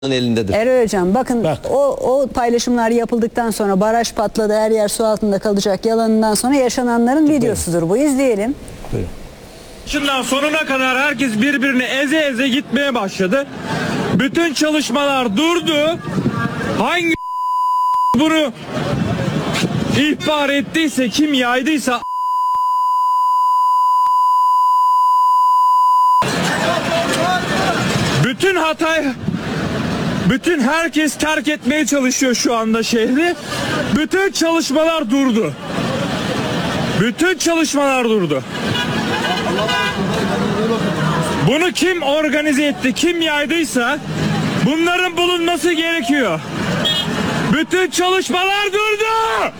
elindedir. Eray Hocam bakın o paylaşımlar yapıldıktan sonra baraj patladı, her yer su altında kalacak yalanından sonra yaşananların videosudur bu. İzleyelim. Başından sonuna kadar herkes birbirini eze eze gitmeye başladı. Bütün çalışmalar durdu. Hangi bunu ihbar ettiyse, kim yaydıysa bütün herkes terk etmeye çalışıyor şu anda şehri. Bütün çalışmalar durdu. Bütün çalışmalar durdu. Bunu kim organize etti, kim yaydıysa bunların bulunması gerekiyor. Bütün çalışmalar durdu.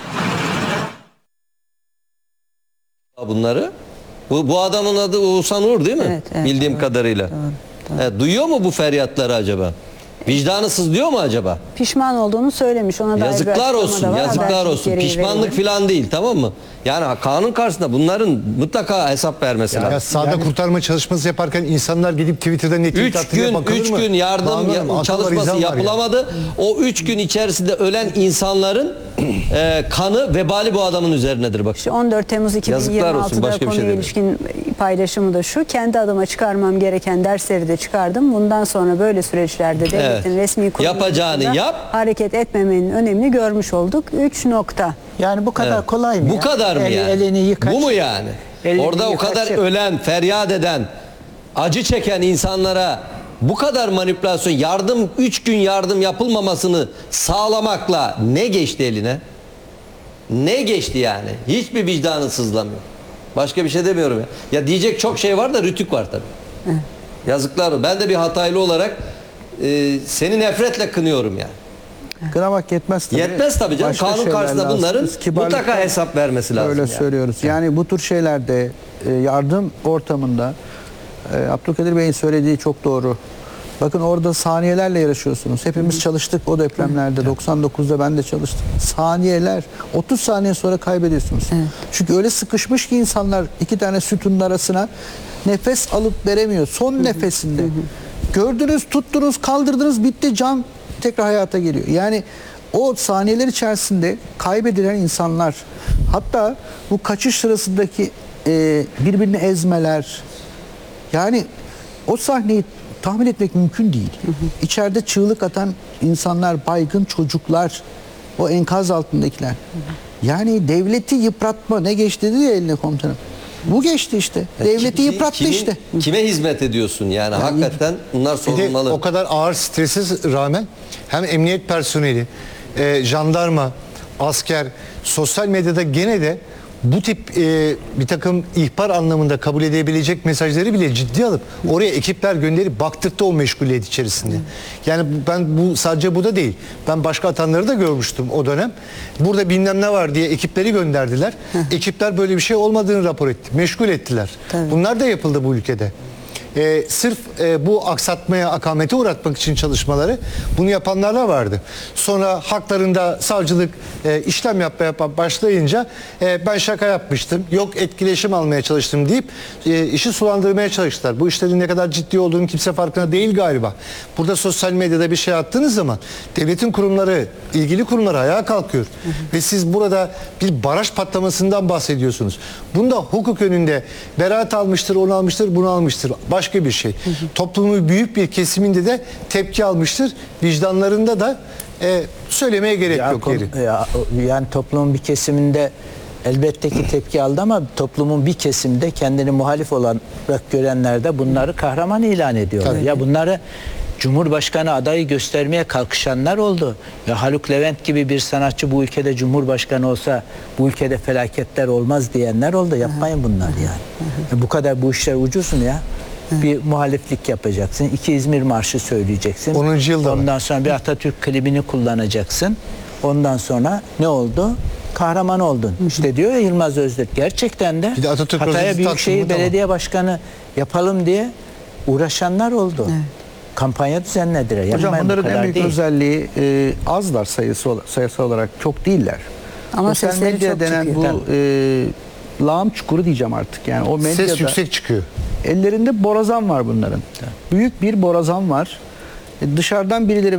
Bunları. Bu adamın adı Oğuzhan Uğur değil mi? Evet, bildiğim kadarıyla. Doğru. Duyuyor mu bu feryatları acaba? Vicdanı sızlıyor mu acaba? Pişman olduğunu söylemiş. Ona dair bir Yazıklar açıklama olsun, da var. yazıklar Habercilik olsun. gereği Pişmanlık verelim. falan değil, tamam mı? Yani kanun karşısında bunların mutlaka hesap vermesi lazım. Ya sahada kurtarma çalışması yaparken insanlar gidip Twitter'da ne tweet attı diye bakılır mı? 3 gün yardım çalışması yapılamadı. O 3 gün içerisinde ölen insanların kanı vebali bu adamın üzerinedir bak. İşte 14 Temmuz Yazıklar olsun, 2026'da başka bir şey konuya ilişkin paylaşımı da şu: kendi adıma çıkarmam gereken dersleri de çıkardım. Bundan sonra böyle süreçlerde devletin resmi kurumlarında yapacağını yap. hareket etmemenin önemini görmüş olduk. 3 nokta. Yani bu kadar kolay mı? Bu kadar mı yani? Elini yıkaç. Bu mu yani? Elini Orada o kadar yıkaç. ölen, feryat eden, acı çeken insanlara bu kadar manipülasyon, 3 gün yardım yapılmamasını sağlamakla ne geçti eline? Ne geçti yani? Hiçbir vicdanı sızlamıyor. Başka bir şey demiyorum ya. Ya diyecek çok şey var da rütük var tabii. Yazıklar olsun. Ben de bir hataylı olarak seni nefretle kınıyorum yani. Kınamak yetmez tabii. Yetmez tabii canım. Başka Kanun şeyler karşısında lazım. bunların Biz kibarlıkla mutlaka hesap vermesi lazım. Öyle yani. söylüyoruz. Yani bu tür şeylerde yardım ortamında Abdülkadir Bey'in söylediği çok doğru. Bakın orada saniyelerle yarışıyorsunuz. Hepimiz çalıştık o depremlerde. 99'da ben de çalıştım. Saniyeler. 30 saniye sonra kaybediyorsunuz. Çünkü öyle sıkışmış ki insanlar iki tane sütunun arasına nefes alıp veremiyor. Son nefesinde. Gördünüz, tuttunuz, kaldırdınız, bitti, can tekrar hayata geliyor. Yani o saniyeler içerisinde kaybedilen insanlar, hatta bu kaçış sırasındaki birbirini ezmeler, yani o sahneyi tahmin etmek mümkün değil. İçeride çığlık atan insanlar, baygın çocuklar, o enkaz altındakiler. Yani devleti yıpratma, ne geçti dedi ya eline komutanım. Bu geçti işte. Devleti yıprattı işte. Kime hizmet ediyorsun yani? Hakikaten bunlar Bir de sorulmalı. o kadar ağır strese rağmen hem emniyet personeli, jandarma, asker, sosyal medyada gene de bu tip bir takım ihbar anlamında kabul edebilecek mesajları bile ciddiye alıp oraya ekipler gönderip baktırttı o meşguliyet içerisinde. Yani ben bu sadece bu da değil. Ben başka atanları da görmüştüm o dönem. Burada bilmem ne var diye ekipleri gönderdiler. Ekipler böyle bir şey olmadığını rapor etti. Meşgul ettiler. Tabii. Bunlar da yapıldı bu ülkede. Sırf bu aksatmaya, akamete uğratmak için çalışmaları bunu yapanlarla vardı. Sonra haklarında savcılık işlem yapmaya başlayınca ben şaka yapmıştım, yok etkileşim almaya çalıştım deyip işi sulandırmaya çalıştılar. Bu işlerin ne kadar ciddi olduğunu kimse farkında değil galiba. Burada sosyal medyada bir şey attığınız zaman devletin kurumları, ilgili kurumlar ayağa kalkıyor. Ve siz burada bir baraj patlamasından bahsediyorsunuz. Bunda hukuk önünde beraat almıştır, onu almıştır, bunu almıştır. Başka bir şey. Toplumun büyük bir kesiminde de tepki almıştır. Vicdanlarında da söylemeye gerek yok. Yani toplumun bir kesiminde elbette ki tepki aldı ama toplumun bir kesiminde kendini muhalif olarak görenler de bunları kahraman ilan ediyorlar. Tabii. Ya bunları Cumhurbaşkanı adayı göstermeye kalkışanlar oldu. Ya Haluk Levent gibi bir sanatçı bu ülkede Cumhurbaşkanı olsa bu ülkede felaketler olmaz diyenler oldu. Yapmayın bunlar yani. Bu kadar bu işler ucuz mu ya? Bir muhaliflik yapacaksın. 2 İzmir Marşı söyleyeceksin. 10. yılda Ondan sonra bir Atatürk klibini kullanacaksın. Ondan sonra ne oldu? Kahraman oldun. İşte diyor ya Yılmaz Özdil. Gerçekten de Bir de Atatürk Hatay'a Özdeği Büyükşehir tatlımı, Belediye Başkanı yapalım diye uğraşanlar oldu. Kampanya düzenlediler. Hocam Yapmayın, bu bunların en kadar büyük değil. özelliği azlar sayısı olarak çok değiller. Ama Sosyal sesleri medya çok denen çıkıyor. bu lağım çukuru diyeceğim artık. Yani o medyada Ses yüksek çıkıyor. ellerinde borazan var bunların. Büyük bir borazan var. Dışarıdan birileri